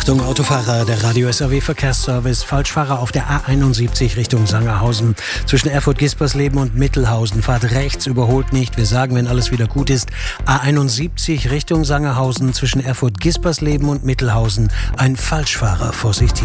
Achtung, Autofahrer, der Radio SAW Verkehrsservice. Falschfahrer auf der A71 Richtung Sangerhausen. Zwischen Erfurt-Gispersleben und Mittelhausen. Fahrt rechts, überholt nicht. Wir sagen, wenn alles wieder gut ist. A71 Richtung Sangerhausen zwischen Erfurt-Gispersleben und Mittelhausen. Ein Falschfahrer, Vorsicht hier.